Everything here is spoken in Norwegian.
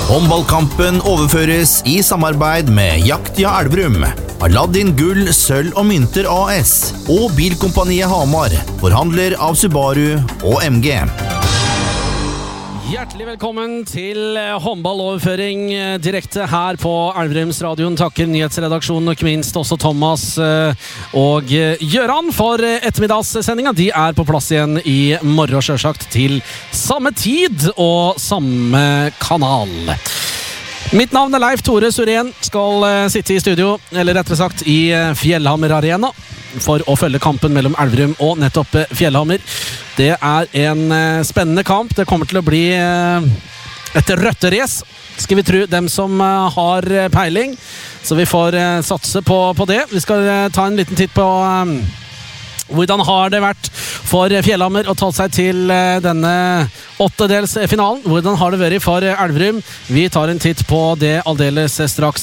Håndballkampen overføres i samarbeid med Jaktia Elverum, Aladdin Gull, Sølv og Mynter AS og Bilkompaniet Hamar, forhandler av Subaru og MG. Hjertelig velkommen til håndballoverføring direkte her på Elverums radion. Takker nyhetsredaksjonen og ikke minst også Thomas og Gjøran for ettermiddagssendinga. De er på plass igjen i morgen selvsagt til samme tid og samme kanal. Mitt navn er Leif Tore Surén, skal sitte i studio, eller rettere sagt i Fjellhammer Arena, for å følge kampen mellom Elverum og nettopp Fjellhammer. Det er en spennende kamp. Det kommer til å bli et røtterace, skal vi tro dem som har peiling. Så vi får satse på det. Vi skal ta en liten titt på hvordan har det vært for Fjellhammer å ta seg til denne åttedelsfinalen. Hvordan har det vært for Elverum? Vi tar en titt på det aldeles straks